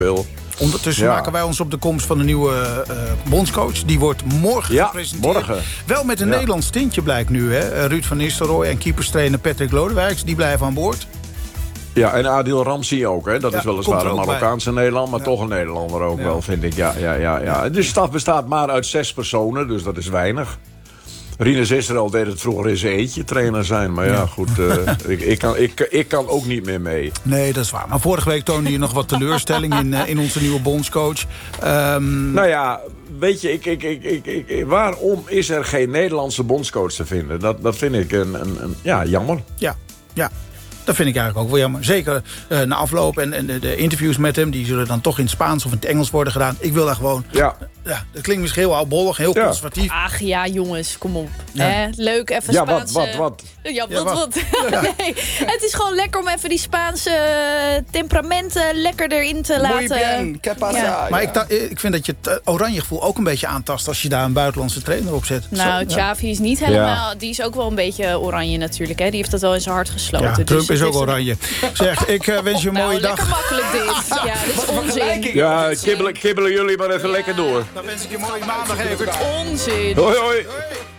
veel. Ondertussen maken wij ons op de komst van de nieuwe bondscoach. Die wordt morgen gepresenteerd. Morgen. Wel met een Nederlands tintje blijkt nu. Hè? Ruud van Nistelrooy en keeperstrainer Patrick Lodewijks. Die blijven aan boord. Ja, en Adil Ramzi ook. Hè? Dat is weliswaar een Marokkaanse Nederlander, maar toch een Nederlander ook wel, vind ik. Ja. De staf bestaat maar uit 6 personen, dus dat is weinig. Rinus Israël deed het vroeger in zijn eentje trainer zijn. Maar goed, ik kan ook niet meer mee. Nee, dat is waar. Maar vorige week toonde je nog wat teleurstelling in onze nieuwe bondscoach. Nou ja, weet je, waarom is er geen Nederlandse bondscoach te vinden? Dat vind ik jammer. Ja. Dat vind ik eigenlijk ook wel jammer. Zeker na afloop en de interviews met hem... die zullen dan toch in het Spaans of in het Engels worden gedaan. Ik wil daar gewoon... Ja, dat klinkt misschien heel oudbollig, heel conservatief. Ach ja, jongens, kom op. Ja. Leuk, even Spaans... Wat? Ja, wat? Nee, het is gewoon lekker om even die Spaanse temperamenten lekker erin te laten. Muy bien, ¿qué pasa? Ja. Maar ik vind dat je het oranje gevoel ook een beetje aantast... als je daar een buitenlandse trainer op zet. Nou, Xavi is niet helemaal... Die is ook wel een beetje oranje natuurlijk. Hè? Die heeft dat wel in zijn hart gesloten. Ja, Trump is ook oranje. Zeg, ik wens je een mooie dag. Lekker makkelijk dit. Ja, dat is onzin. Ja, kibbelen jullie maar even lekker door. Dan wens ik je een mooie maandag even. Onzin. Hoi.